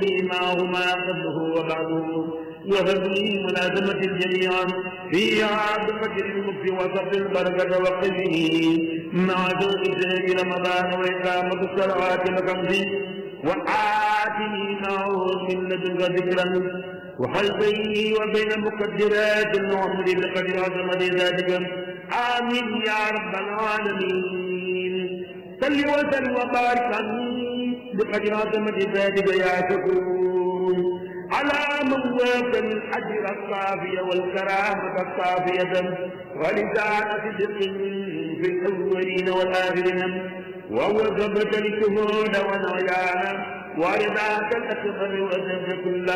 لي معهما قبله وبعده وهب لي ملازمة الجميع في عاطفة المكس وسط البركة وقفه مع ذوق رمضان وإقامة الصلوات الخمس وآتني معه من لدنك ذكرا وحل بيني وبين مقدرات العمر بقدر عظمة ذاتك آمين يا رب العالمين صل وسلم وبارك بقدر عظمة ذاتك يا شكور على من واك الأجر الصافي والكرامة الصافية ولسان صدق في الأولين والآخرين ووجبت الشهود والعيان ورضاك الأكبر وزنك كل